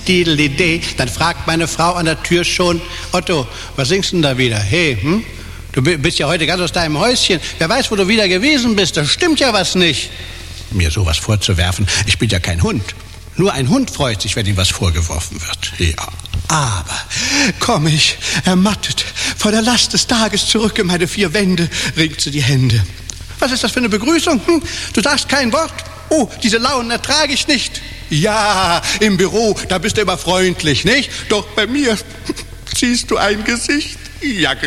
Diddle-Dee, dann fragt meine Frau an der Tür schon, Otto, was singst du denn da wieder? Hey, du bist ja heute ganz aus deinem Häuschen. Wer weiß, wo du wieder gewesen bist. Da stimmt ja was nicht. Mir sowas vorzuwerfen, ich bin ja kein Hund. Nur ein Hund freut sich, wenn ihm was vorgeworfen wird. Ja. Aber komm ich, ermattet, vor der Last des Tages zurück in meine vier Wände, ringt sie die Hände. Was ist das für eine Begrüßung? Du sagst kein Wort. Oh, diese Launen ertrage ich nicht. Ja, im Büro, da bist du immer freundlich, nicht? Doch bei mir ziehst du ein Gesicht. Ja,